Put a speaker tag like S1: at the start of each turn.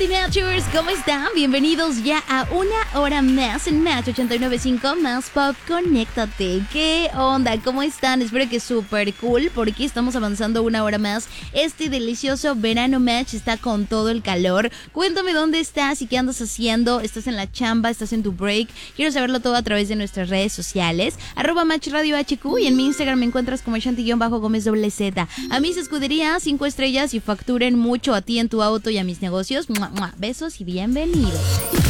S1: Monthly Matchers, ¿cómo están? Bienvenidos ya a una hora más en Match 89.5 Más Pop. Conéctate. ¿Qué onda? ¿Cómo están? Espero que súper cool porque estamos avanzando una hora más. Este delicioso verano Match está con todo el calor. Cuéntame dónde estás y qué andas haciendo. ¿Estás en la chamba? ¿Estás en tu break? Quiero saberlo todo a través de nuestras redes sociales. @Match Radio HQ y en mi Instagram me encuentras como Shanti-Gómez Z. A mis escuderías 5 estrellas y facturen mucho a ti en tu auto y a mis negocios. ¡Mua, mua! Besos y bienvenidos.